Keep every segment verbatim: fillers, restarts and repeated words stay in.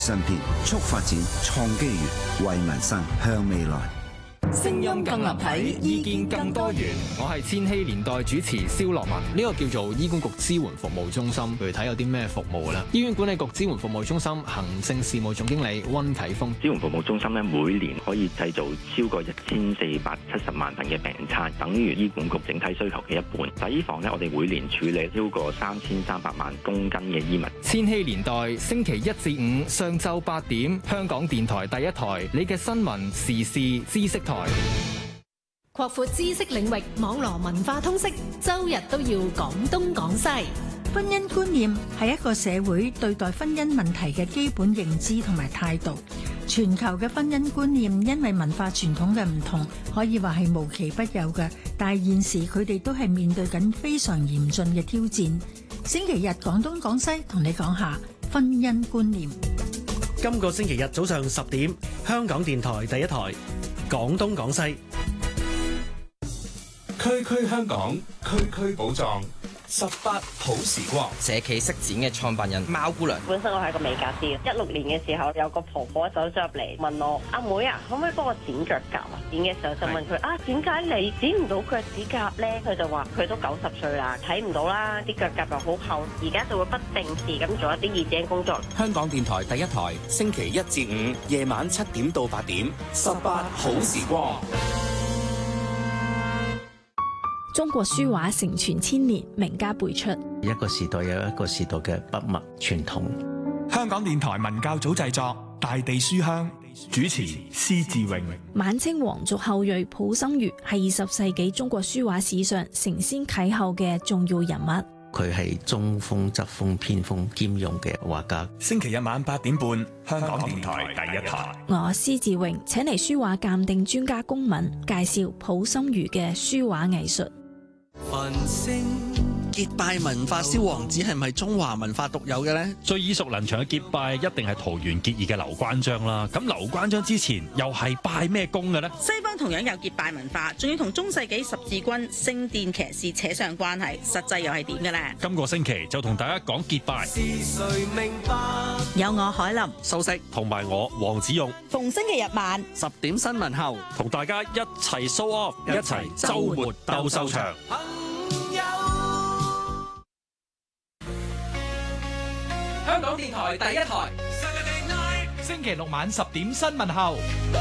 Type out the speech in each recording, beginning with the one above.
新片促發展創機遇，為民生向未來。 聲音更立體，意見更多元。我係千禧年代主持蕭樂文。呢個叫做醫管局支援服務中心，具體有啲咩服務呢？醫院管理局支援服務中心行政事務總經理溫啟峰。 支援服務中心咧，每年可以製造超過一千四百七十萬份嘅病餐，等於醫管局整體需求嘅一半。洗衣房咧，我哋每年處理超過三千三百萬公斤嘅衣物。 千禧年代星期一至五上晝八點，香港電台第一台，你嘅新聞時事知識台。 擴闊知識領域，網羅文化通識，周日都要講東講西。 婚姻觀念係一個社會對待婚姻問題嘅基本認知同埋態度。全球嘅婚姻觀念因為文化傳統嘅唔同，可以話係無奇不有嘅，但係現時佢哋都係面對緊非常嚴峻嘅挑戰。星期日講東講西，同你講下婚姻觀念。 今個星期日早上十點，香港電台第一台講東講西。 區區香港，區區寶藏，十八好時光。 社企式展嘅創辦人貓姑娘， 本身我係個美甲師，一六年嘅時候有個婆婆走咗入嚟問我：阿妹啊，可唔可以幫我剪腳甲啊？剪嘅時候就問佢：啊，點解你剪唔到腳趾甲咧？佢就話佢都九十歲啦，睇唔到啦，啲腳甲又好厚，而家就會不定時咁做一啲義剪工作。 香港電台第一台，星期一至五夜晚七點到八點，十八好時光。 中國書畫承傳千年，名家輩出。 一個時代有一個時代嘅筆墨傳統。 香港電台文教組製作《大地書香》，主持施志榮。 晚清皇族後裔溥心畬係二十世紀中國書畫史上承先啟後嘅重要人物。 佢係中風、側風、偏風兼用嘅畫家。 星期日晚八點半，香港電台第一台。 我施志榮請嚟書畫鑑定專家龔敏介紹溥心畬嘅書畫藝術。 結拜文化燒王子係咪中華文化獨有嘅呢？ 最耳熟能詳嘅結拜一定係桃園結義嘅劉關張啦。咁劉關張之前又係拜咩公嘅呢？ 西方同樣有結拜文化，仲要同中世紀十字軍、聖殿騎士扯上關係，實際又係點嘅呢？ 今個星期就同大家講結拜。 有我海林、 蘇軾同埋我黃子勇， 逢星期日晚十點新聞後， 同大家一齊 show off， 一齊週末鬥獸場。 香港電台第一台，星期六晚十點新聞後。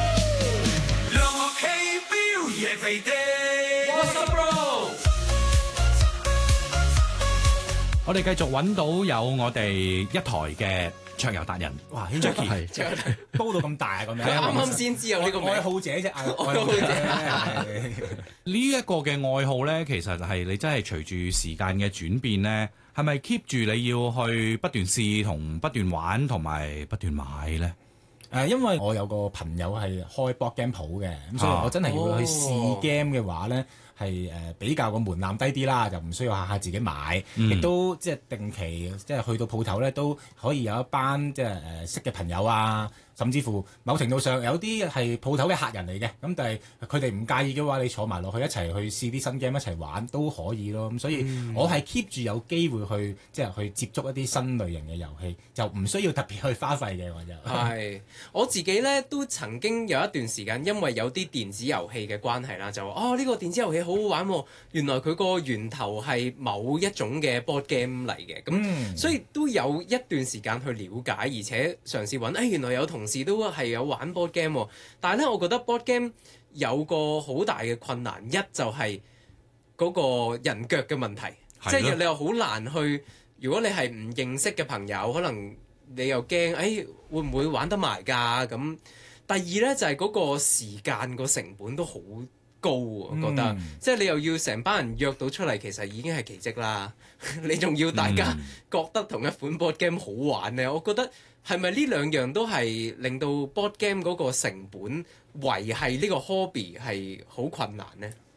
我哋繼續揾到有我哋一台嘅桌遊達人。哇 ，Jackie 係高到咁大啊！咁樣啱啱先知有呢個愛好者啫，愛好者。呢一個嘅愛好咧，其實係你真係隨住時間嘅轉變咧。係咪 keep 住你要去不斷試同不斷玩同埋不斷買咧？誒、 呃，因為我有個朋友係開 board game 鋪嘅，咁、啊、所以我真係要去試 game 嘅話咧，係誒、呃、比較個門檻低啲啦，就唔需要下下自己買，亦、嗯、都即係定期即係去到鋪頭咧都可以有一班即係誒、呃、識嘅朋友啊。甚至乎某程度上有啲係鋪頭嘅客人嚟嘅，咁但係佢哋唔介意嘅話，你坐埋落去一齊去試啲新 game 一齊玩都可以咯。咁所以我係 keep 住有機會去即係去接觸一啲新類型嘅遊戲，就唔需要特別去花費嘅。我就係我自己咧，都曾經有一段時間，因為有啲電子遊戲嘅關係啦，就話哦呢、呢個電子遊戲好好玩喎、哦，原來佢個源頭係某一種嘅 board game 嚟嘅，咁、嗯、所以都有一段時間去了解，而且嘗試揾誒、哎、原來有同事都係有玩 board game，但係咧，我覺得 board game 有個好大嘅困難，一就係嗰個人腳嘅問題，即係你又好難去。如果你係唔認識嘅朋友，可能你又驚，誒、哎、會唔會玩得埋㗎？咁第二咧就係、是、嗰個時間個成本都好高，我覺得，嗯、即係你又要成班人約到出嚟，其實已經係奇蹟啦。你仲要大家覺得同一款 board game 好玩咧，我覺得。係咪呢兩樣都係令到 board game 嗰個成本維係呢個 hobby 係好困難呢？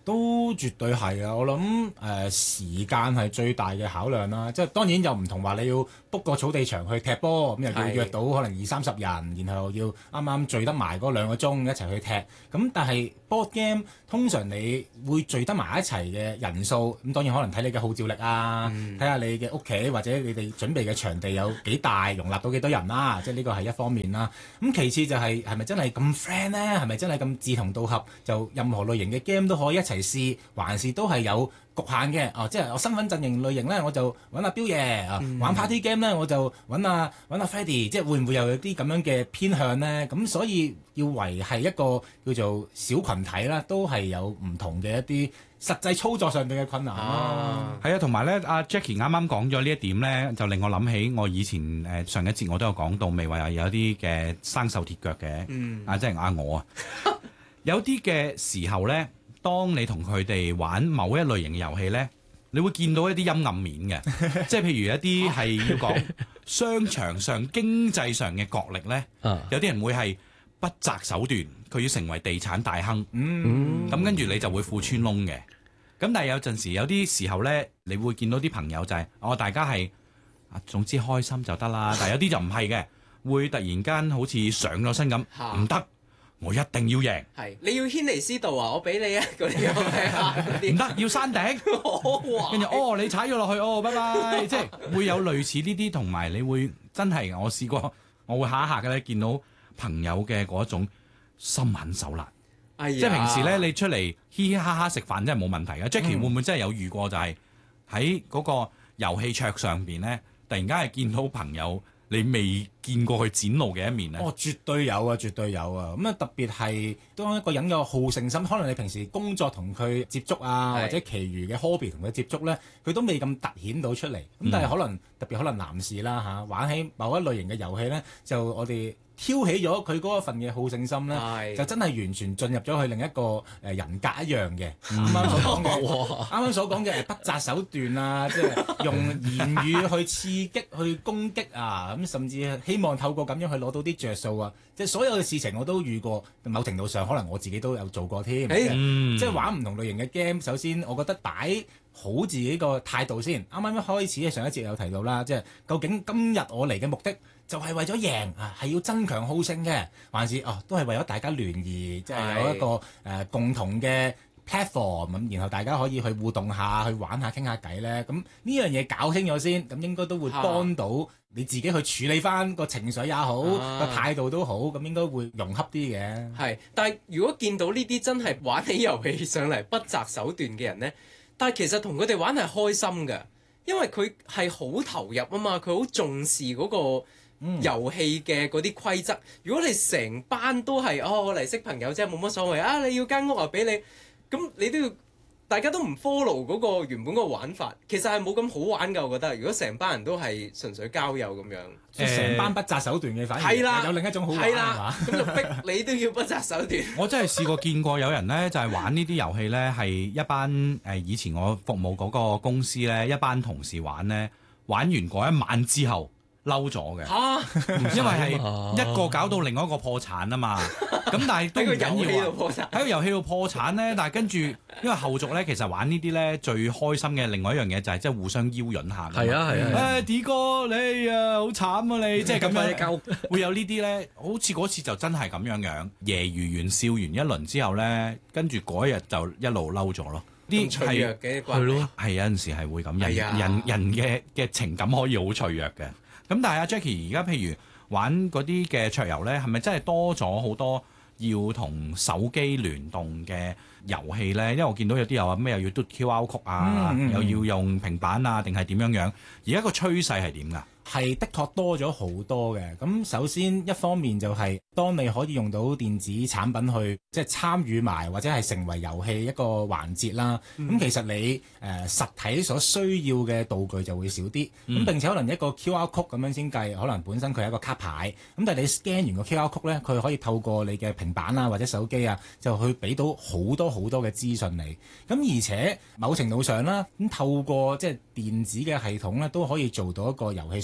都絕對係啊！我諗誒、呃、時間係最大嘅考量啦，即係當然又唔同話你要 book 個草地場去踢波，咁又要約到可能二三十人，然後要啱啱聚得埋嗰兩個鐘一齊去踢。咁但係 board game 通常你會聚得埋一齊嘅人數，咁當然可能睇你嘅號召力啊，睇下、嗯、你嘅屋企或者你哋準備嘅場地有幾大，容納到幾多人啦、啊，即係呢個係一方面啦。咁其次就係係咪真係咁 friend 咧？係咪真係咁志同道合？就任何類型嘅 game 都可以一齊試，還是都係有局限嘅？哦，即係我身份陣營類型咧，我就揾阿彪爺啊；嗯、玩 party game 咧，我就揾阿揾阿 Freddy。即係會唔會有啲咁樣嘅偏向咧？咁所以要維係一個叫做小群體啦，都係有唔同嘅一啲實際操作上邊嘅困難啦。 係啊，同埋咧，阿 Jackie 啱啱講咗呢一點咧，就令我諗起我以前誒、呃、上一節我都有講到，未話有啲嘅生鏽鐵腳嘅，嗯、啊，即係呃我啊，有啲嘅時候咧。當你同佢哋玩某一類型嘅遊戲咧，你會見到一啲陰暗面嘅，即係譬如一啲係要講商場上經濟上嘅角力咧，有啲人會係不擇手段，佢要成為地產大亨，咁、嗯、跟住你就會褲穿窿嘅。咁但係有陣時有啲時候咧，你會見到啲朋友就係、是、哦，大家係啊，總之開心就得啦。但係有啲就唔係嘅，會突然間好似上咗身咁，唔得。我一定要贏， 係你要軒尼詩道啊！我俾你啊！嗰啲唔得，要山頂，跟住哦，你踩咗落去哦，拜拜！即係會有類似呢啲，同埋你會真係我試過，我會下一下嘅咧，見到朋友嘅嗰種心狠手辣，哎、呀即係平時咧你出嚟嘻嘻哈哈食飯真係冇問題嘅。Jackie、嗯、會唔會真係有遇過就係喺嗰個遊戲桌上邊咧，突然間係見到朋友？你未見過佢展露嘅一面咧？ 哦，絕對有啊，絕對有啊！咁啊，特別係當一個人嘅好勝心，可能你平時工作同佢接觸啊，或者其餘嘅 hobby 同佢接觸咧，佢都未咁突顯到出嚟。咁、嗯、但係可能特別可能男士啦嚇、啊，玩起某一類型嘅遊戲咧，就我哋挑起咗佢嗰一份嘅好勝心咧，就真係完全進入咗去另一個誒人格一樣嘅。啱啱、嗯、所講嘅，啱啱所講嘅不擇手段啊，即係用言語去刺激、去攻擊啊，咁甚至希望透過咁樣去攞到啲着數啊！即係所有嘅事情我都遇過，某程度上可能我自己都有做過添。嗯、即係玩唔同類型嘅 game，首先我覺得擺好自己個態度先。啱啱一開始上一節有提到啦，即係究竟今日我嚟嘅目的，就係為咗贏啊，係要增強好勝嘅，還是哦都係為咗大家聯誼，即係有一個誒、呃、共同嘅 platform 咁，然後大家可以去互動下，去玩下傾下偈咧。咁呢樣嘢搞清咗先，咁應該都會幫到你自己去處理翻個情緒也好，個、啊、態度都好，咁應該會融洽啲嘅。 係，但係如果見到呢啲真係玩起遊戲上嚟不擇手段嘅人咧，但係其實同佢哋玩係開心嘅，因為佢係好投入啊嘛，佢好重視嗰、嗰個。嗯、遊戲嘅嗰啲規則，如果你成班都係哦我嚟識朋友啫，冇乜所謂啊！你要間屋啊俾你，咁你都要大家都唔 follow 嗰個原本個玩法，其實係冇咁好玩㗎。我覺得，如果成班人都係純粹交友咁樣， 成、呃、班不擇手段嘅，反而啦有另一種好玩係嘛？ 咁就逼你都要不擇手段。 我真係試過見過有人咧，就係、是、玩呢啲遊戲咧，係一班誒、呃、以前我服務嗰個公司咧，一班同事玩咧，玩完嗰一晚之後。嬲咗嘅，啊、因為係一個搞到另外一個破產啊嘛，咁但係都唔緊要啊，喺個遊戲度破產咧，但係跟住因為後續咧，其實玩呢啲咧最開心嘅另外一樣嘢就係即係互相邀引下。 係啊係啊， 誒 D 哥你啊好慘啊你，即係咁樣會有呢啲咧，好似嗰次就真係咁樣樣，揶揄完笑完一輪之後咧，跟住嗰一日就一路嬲咗咯。啲脆弱嘅關係係有陣時係會咁，人人人嘅嘅情感可以好脆弱嘅。咁但係阿 Jackie 而家譬如玩嗰啲嘅桌遊咧，係咪真係多咗好多要同手機聯動嘅遊戲咧？因為我見到有啲又話咩又要嘟 Q R code 啊，嗯嗯、又要用平板啊，定係點樣樣？而家個趨勢係點㗎？ 係的確多咗好多嘅。咁首先一方面就係、是、當你可以用到電子產品去即係參與埋或者係成為遊戲一個環節啦。咁、嗯、其實你誒、呃、實體所需要嘅道具就會少啲。咁、嗯、並且可能一個 Q R code 咁樣先計，可能本身佢係一個卡牌。咁但係你 scan 完個 Q R code 咧，佢可以透過你嘅平板啊或者手機啊，就去俾到好多好多嘅資訊你。咁而且某程度上啦，咁透過即係電子嘅系統咧，都可以做到一個遊戲上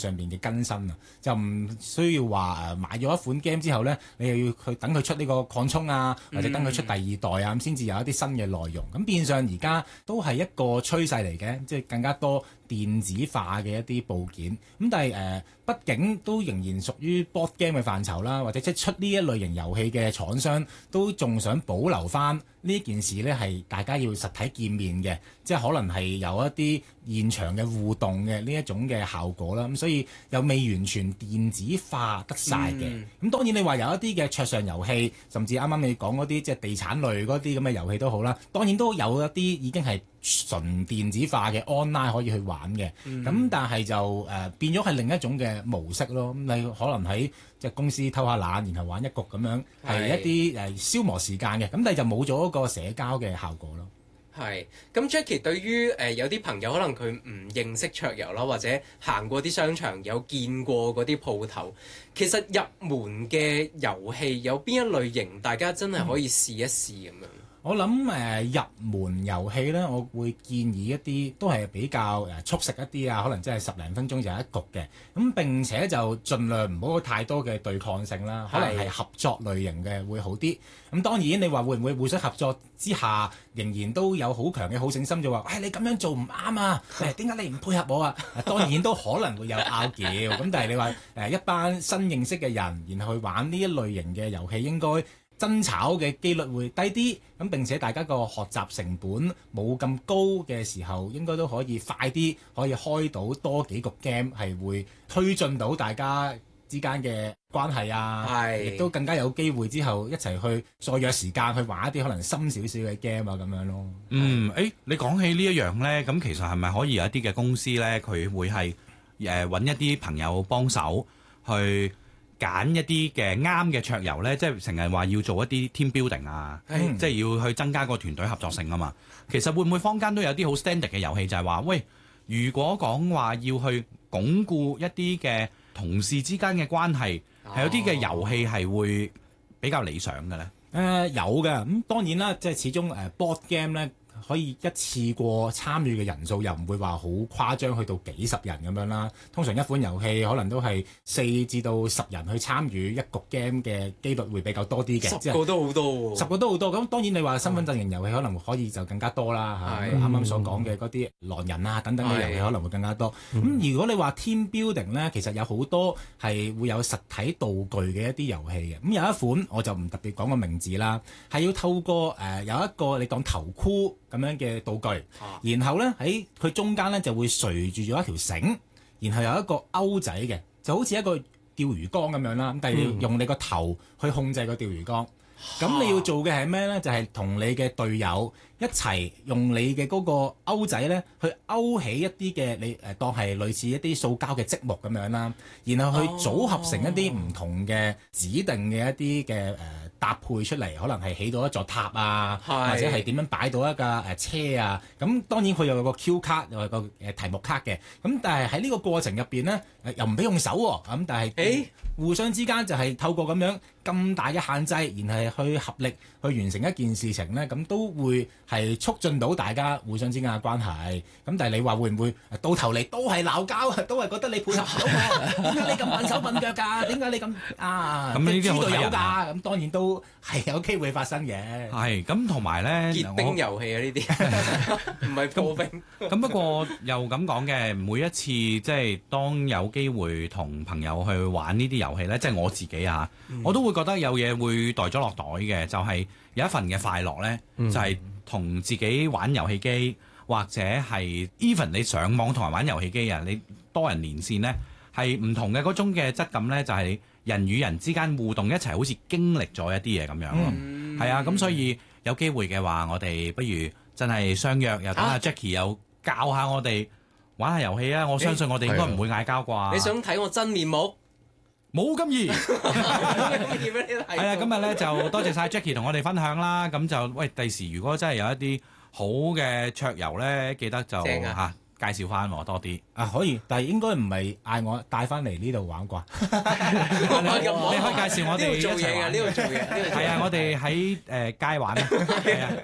上邊嘅更新啊，就唔需要話誒買咗一款 game 之後咧，你又要去等佢出呢個擴充啊，或者等佢出第二代啊，咁先至有一啲新嘅內容。咁變相而家都係一個趨勢嚟嘅，即係更加多電子化嘅一啲部件。咁但係誒、呃，畢竟都仍然屬於 board game 嘅範疇啦，或者即係出呢一類型遊戲嘅廠商都仲想保留翻呢件事呢，係大家要實體見面嘅，即係可能係有一啲現場嘅互動嘅呢一種嘅效果啦。咁所以又未完全電子化得晒嘅。咁、嗯、當然你話有一啲嘅桌上遊戲，甚至啱啱你講嗰啲即係地產類嗰啲咁嘅遊戲都好啦，當然都有一啲已經係純電子化嘅 online 可以去玩嘅。咁、嗯、但係就誒、呃、變咗係另一種嘅模式咯。咁你可能喺即係公司偷下懶，然後玩一局咁樣，係一啲誒消磨時間嘅。咁但係就冇咗一個社交嘅效果咯。 係，咁 Jackie 對於誒、呃、有啲朋友可能佢唔認識桌遊啦，或者行過啲商場有見過嗰啲鋪頭，其實入門嘅遊戲有邊一類型，大家真係可以試一試咁樣？嗯我諗誒、呃、入門遊戲咧，我會建議一啲都係比較誒速食一啲啊，可能真係十零分鐘就一局嘅。咁並且就盡量唔好太多嘅對抗性啦，可能係合作類型嘅會好啲。咁當然你話會唔會互相合作之下，仍然都有好強嘅好勝心，就話誒、哎、你咁樣做唔啱啊，誒點解你唔配合我啊？當然都可能會有拗撬。咁但係你話誒、呃、一班新認識嘅人，然後去玩呢一類型嘅遊戲，應該爭吵嘅機率會低啲，咁並且大家個學習成本冇咁高嘅時候，應該都可以快啲可以開到多幾個 game， 係會推進到大家之間嘅關係啊，亦都更加有機會之後一齊去再約時間去玩一啲可能深少少嘅 game 啊咁樣咯。 嗯，誒、欸，你講起呢一樣呢，咁其實係咪可以有一啲嘅公司呢？佢會係誒揾一啲朋友幫手去揀一啲嘅啱嘅桌遊呢？即係成日話要做一啲 team building 啊，嗯、即係要去增加個團隊合作性啊嘛。其實會唔會坊間都有啲好 standard 嘅遊戲，就係話，喂，如果講話要去鞏固一啲嘅同事之間嘅關係，係、哦、有啲嘅遊戲係會比較理想嘅呢？ 誒、呃、有嘅，咁、嗯、當然啦，即係始終誒、呃、board game 呢，可以一次過參與嘅人數又唔會話好誇張，去到幾十人咁樣啦。通常一款遊戲可能都係四至到十人去參與一局 game 嘅機率會比較多啲嘅。 十個都好多喎、哦， 十個都好多。咁當然你話身份陣營遊戲可能可以就更加多啦。係啱啱所講嘅嗰啲狼人啊等等嘅遊戲可能會更加多。咁、嗯、如果你話 team building 咧，其實有好多係會有實體道具嘅一啲遊戲嘅。咁有一款我就唔特別講個名字啦，係要透過誒、呃、有一個你當頭箍咁樣嘅道具，啊、然後咧喺佢中間咧就會垂住咗一條繩，然後有一個鈎仔嘅，就好似一個釣魚竿咁樣啦。咁但係要用你個頭去控制個釣魚竿。咁、嗯、你要做嘅係咩咧？就係、是、同你嘅隊友一齊用你嘅嗰個鈎仔咧，去勾起一啲嘅你誒當係類似一啲塑膠嘅積木咁樣啦，然後去組合成一啲唔同嘅指定嘅一啲嘅誒搭配出嚟，可能係起到一座塔啊，或者係點樣擺到一架誒車啊。咁當然佢又有個 Q 卡，又有個誒題目卡嘅。咁但係喺呢個過程入邊咧，誒又唔俾用手喎、啊。咁但係誒互相之間就係透過咁樣咁大嘅限制，然後去合力去完成一件事情咧，咁都會係促進到大家互相之間嘅關係。咁但係你話會唔會到頭嚟都係鬧交，都係覺得你配合唔到我？點解你咁笨手笨腳㗎？點解你咁啊？ 咁呢啲好睇人㗎。咁當然都係有機會發生嘅。 係咁同埋咧， 結冰遊戲啊呢啲，唔係破冰。 咁不過又咁講嘅，每一次即係當有機會同朋友去玩呢啲遊戲咧，即係我自己啊，嗯、我都會覺得有嘢會袋咗落袋嘅，就係、是、有一份嘅快樂咧，嗯、就係同自己玩遊戲機，或者係 even 你上網同人玩遊戲機啊，你多人連線咧，係唔同嘅嗰種嘅質感咧，就係、是、人與人之間互動一齊，好似經歷咗一啲嘢咁樣咯。係、嗯、啊，咁所以有機會嘅話，我哋不如真係相約，又等下 Jackie 又教下我哋玩下遊戲啊！我相信我哋應該唔會嗌交啩。 你想睇我真面目？ 冇咁易，係啊！今日咧就多謝晒 Jackie 同我哋分享啦。咁就喂，第時如果真係有一啲好嘅桌遊咧，記得就嚇、啊、介紹翻我多啲啊！可以，但係應該唔係嗌我帶翻嚟呢度玩啩？ 你可以介紹我哋一齊玩。 呢度做嘢，呢度係啊！我哋喺誒街玩啊！係啊！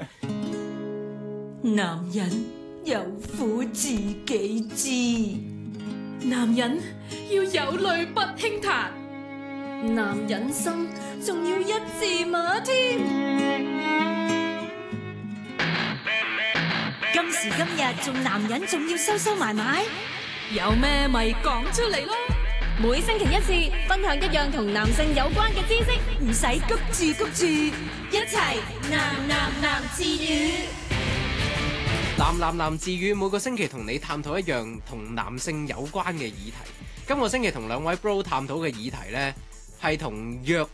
男人有苦自己知。 男人要有淚不輕彈，男人心仲要一字馬添。 今時今日做男人仲要收收埋埋， 有咩咪講出嚟咯。 每星期一次，分享一樣同男性有關嘅知識，唔使谷住谷住，一齊男男男自語。 男男男自語每個星期同你探討一樣同男性有關嘅議題。今個星期同兩位 bro 探討嘅議題呢，係同約